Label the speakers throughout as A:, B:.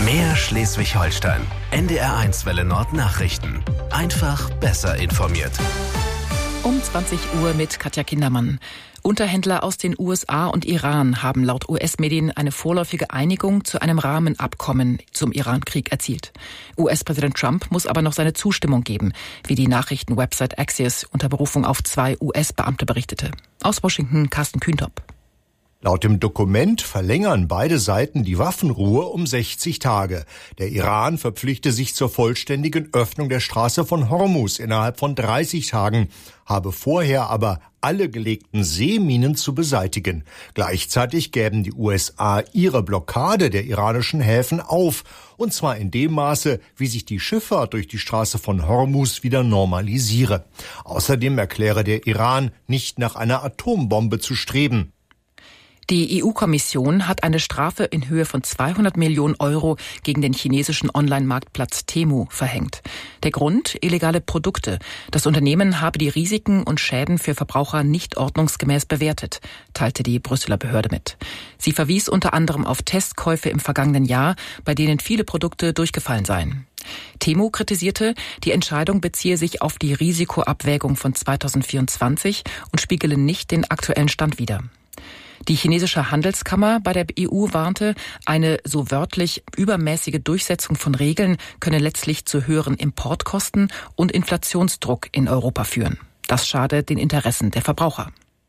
A: Mehr Schleswig-Holstein. NDR1 Welle Nord Nachrichten. Einfach besser informiert.
B: Um 20 Uhr mit Katja Kindermann. Unterhändler aus den USA und Iran haben laut US-Medien eine vorläufige Einigung zu einem Rahmenabkommen zum Iran-Krieg erzielt. US-Präsident Trump muss aber noch seine Zustimmung geben, wie die Nachrichtenwebsite Axios unter Berufung auf 2 US-Beamte berichtete. Aus Washington Carsten Kühntop.
C: Laut dem Dokument verlängern beide Seiten die Waffenruhe um 60 Tage. Der Iran verpflichte sich zur vollständigen Öffnung der Straße von Hormuz innerhalb von 30 Tagen, habe vorher aber alle gelegten Seeminen zu beseitigen. Gleichzeitig gäben die USA ihre Blockade der iranischen Häfen auf, und zwar in dem Maße, wie sich die Schifffahrt durch die Straße von Hormuz wieder normalisiere. Außerdem erkläre der Iran, nicht nach einer Atombombe zu streben.
B: Die EU-Kommission hat eine Strafe in Höhe von 200 Millionen Euro gegen den chinesischen Online-Marktplatz Temu verhängt. Der Grund? Illegale Produkte. Das Unternehmen habe die Risiken und Schäden für Verbraucher nicht ordnungsgemäß bewertet, teilte die Brüsseler Behörde mit. Sie verwies unter anderem auf Testkäufe im vergangenen Jahr, bei denen viele Produkte durchgefallen seien. Temu kritisierte, die Entscheidung beziehe sich auf die Risikoabwägung von 2024 und spiegele nicht den aktuellen Stand wider. Die chinesische Handelskammer bei der EU warnte, eine so wörtlich übermäßige Durchsetzung von Regeln könne letztlich zu höheren Importkosten und Inflationsdruck in Europa führen. Das schade den Interessen der Verbraucher.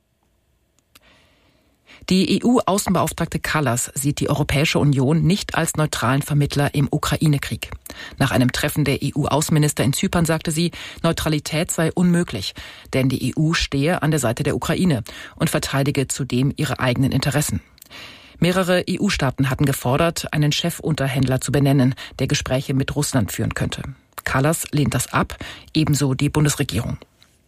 B: Die EU-Außenbeauftragte Kallas sieht die Europäische Union nicht als neutralen Vermittler im Ukraine-Krieg. Nach einem Treffen der EU-Außenminister in Zypern sagte sie, Neutralität sei unmöglich, denn die EU stehe an der Seite der Ukraine und verteidige zudem ihre eigenen Interessen. Mehrere EU-Staaten hatten gefordert, einen Chefunterhändler zu benennen, der Gespräche mit Russland führen könnte. Kallas lehnt das ab, ebenso die Bundesregierung.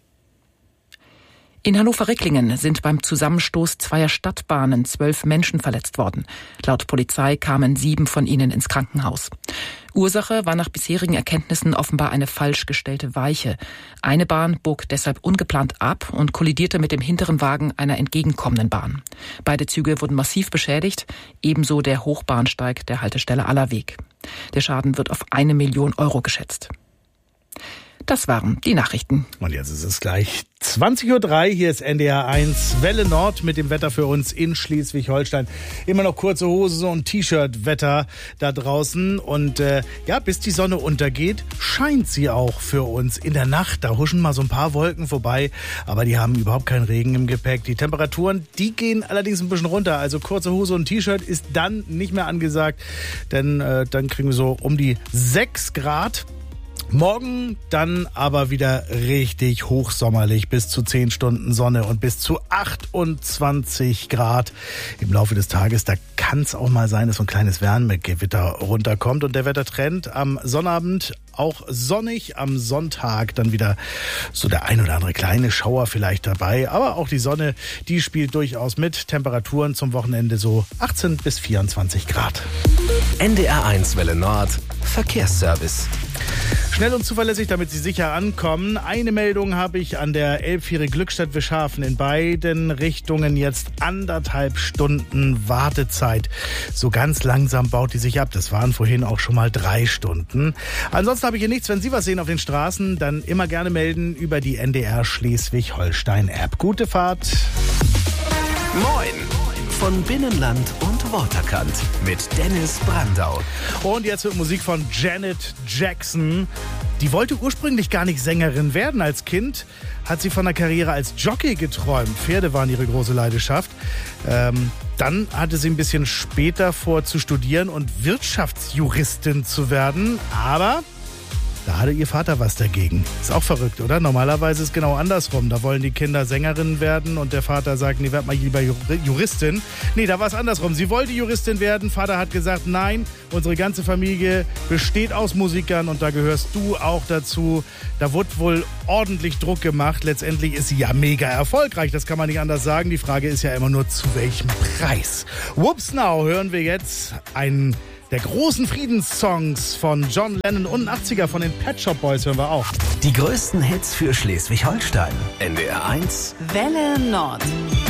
B: In Hannover-Ricklingen sind beim Zusammenstoß zweier Stadtbahnen 12 Menschen verletzt worden. Laut Polizei kamen 7 von ihnen ins Krankenhaus. Ursache war nach bisherigen Erkenntnissen offenbar eine falsch gestellte Weiche. Eine Bahn bog deshalb ungeplant ab und kollidierte mit dem hinteren Wagen einer entgegenkommenden Bahn. Beide Züge wurden massiv beschädigt, ebenso der Hochbahnsteig der Haltestelle Allerweg. Der Schaden wird auf 1 Million Euro geschätzt. Das waren die Nachrichten.
D: Und jetzt ist es gleich 20.03 Uhr. Hier ist NDR1 Welle Nord mit dem Wetter für uns in Schleswig-Holstein. Immer noch kurze Hose und T-Shirt-Wetter da draußen. Und bis die Sonne untergeht, scheint sie auch für uns. In der Nacht, da huschen mal so ein paar Wolken vorbei. Aber die haben überhaupt keinen Regen im Gepäck. Die Temperaturen, die gehen allerdings ein bisschen runter. Also kurze Hose und T-Shirt ist dann nicht mehr angesagt. Denn dann kriegen wir so um die 6 Grad. Morgen dann aber wieder richtig hochsommerlich, bis zu 10 Stunden Sonne und bis zu 28 Grad im Laufe des Tages. Da kann es auch mal sein, dass so ein kleines Wärmegewitter runterkommt. Und der Wettertrend am Sonnabend auch sonnig, am Sonntag dann wieder so der ein oder andere kleine Schauer vielleicht dabei. Aber auch die Sonne, die spielt durchaus mit. Temperaturen zum Wochenende so 18 bis 24 Grad.
A: NDR1 Welle Nord Verkehrsservice.
D: Schnell und zuverlässig, damit Sie sicher ankommen. Eine Meldung habe ich an der Elbphäre Glückstadt-Wischhafen. In beiden Richtungen jetzt 1,5 Stunden Wartezeit. So ganz langsam baut die sich ab. Das waren vorhin auch schon mal 3 Stunden. Ansonsten habe ich hier nichts. Wenn Sie was sehen auf den Straßen, dann immer gerne melden über die NDR Schleswig-Holstein-App. Gute Fahrt.
A: Moin! Von Binnenland und Waterkant mit Dennis Brandau.
D: Und jetzt wird Musik von Janet Jackson. Die wollte ursprünglich gar nicht Sängerin werden. Als Kind hat sie von einer Karriere als Jockey geträumt. Pferde waren ihre große Leidenschaft. Dann hatte sie ein bisschen später vor zu studieren und Wirtschaftsjuristin zu werden. Aber da hatte ihr Vater was dagegen. Ist auch verrückt, oder? Normalerweise ist es genau andersrum. Da wollen die Kinder Sängerinnen werden und der Vater sagt, nee, werd mal lieber Juristin. Nee, da war es andersrum. Sie wollte Juristin werden. Vater hat gesagt, nein, unsere ganze Familie besteht aus Musikern und da gehörst du auch dazu. Da wurde wohl ordentlich Druck gemacht. Letztendlich ist sie ja mega erfolgreich. Das kann man nicht anders sagen. Die Frage ist ja immer nur, zu welchem Preis? Whoops Now hören wir jetzt einen der großen Friedenssongs von John Lennon und 80er von den Pet Shop Boys hören wir auch.
A: Die größten Hits für Schleswig-Holstein. NDR1
E: Welle Nord.